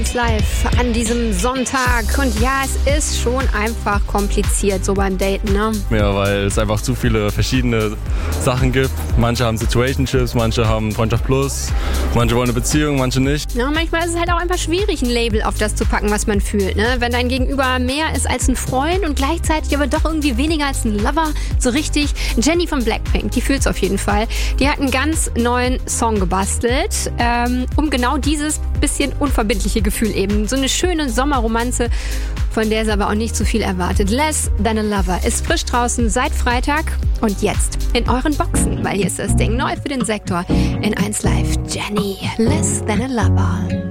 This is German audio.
Live an diesem Sonntag. Und ja, es ist schon einfach kompliziert so beim Daten, ne? Ja, weil es einfach zu viele verschiedene Sachen gibt. Manche haben Situationships, manche haben Freundschaft plus, manche wollen eine Beziehung, manche nicht. Ja, manchmal ist es halt auch einfach schwierig, ein Label auf das zu packen, was man fühlt, ne? Wenn dein Gegenüber mehr ist als ein Freund und gleichzeitig aber doch irgendwie weniger als ein Lover, so richtig. Jennie von Blackpink, die fühlt's auf jeden Fall. Die hat einen ganz neuen Song gebastelt, um genau dieses bisschen unverbindliche Gefühl eben. So eine schöne Sommerromanze, von der sie aber auch nicht zu viel erwartet. Less Than a Lover ist frisch draußen seit Freitag und jetzt in euren Boxen, weil hier ist das Ding neu für den Sektor in 1 Live. Jennie, Less Than a Lover.